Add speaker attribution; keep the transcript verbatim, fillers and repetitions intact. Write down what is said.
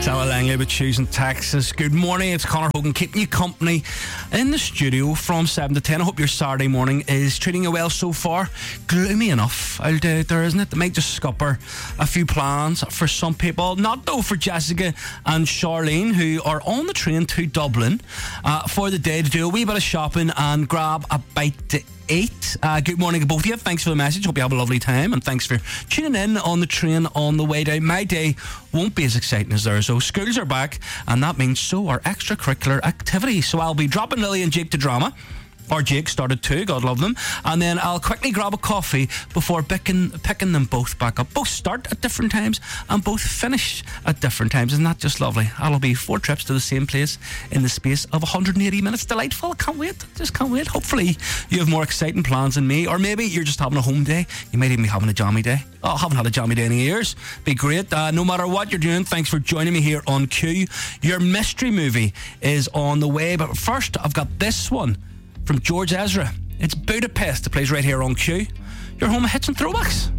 Speaker 1: Sarah Langley with Choosing Texas. Good morning, it's Conor Hogan keeping you company in the studio from seven to ten. I hope your Saturday morning is treating you well so far. Gloomy enough out there, isn't it? They might just scupper a few plans for some people. Not though for Jessica and Charlene, who are on the train to Dublin uh, for the day to do a wee bit of shopping and grab a bite to Eight. Uh, good morning to both of you. Thanks for the message. Hope you have a lovely time, and thanks for tuning in on the train on the way down. My day won't be as exciting as theirs, so schools are back, and that means so are extracurricular activities. So I'll be dropping Lily and Jake to drama. Or Jake started too, God love them. And then I'll quickly grab a coffee before picking, picking them both back up. Both start at different times and both finish at different times. Isn't that just lovely? That'll be four trips to the same place in the space of one hundred eighty minutes. Delightful. Can't wait. Just can't wait. Hopefully you have more exciting plans than me. Or maybe you're just having a home day. You might even be having a jammy day. Oh, I haven't had a jammy day in years. Be great. Uh, no matter what you're doing, thanks for joining me here on Q. Your mystery movie is on the way. But first, I've got this one from George Ezra. It's Budapest. It plays right here on Q. Your home of hits and throwbacks.